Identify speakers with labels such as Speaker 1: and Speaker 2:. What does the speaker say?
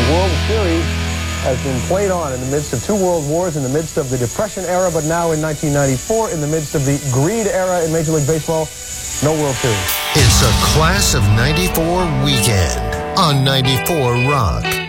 Speaker 1: The World Series has been played on in the midst of two world wars, in the midst of the Depression era, but now in 1994, in the midst of the greed era in Major League Baseball. No World Series.
Speaker 2: It's a Class of '94 weekend on 94 Rock.